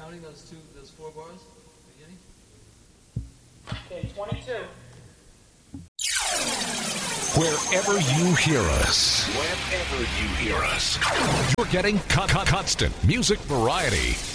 counting those 4 bars? Beginning? Okay, 22. Wherever you hear us, you're getting constant music variety.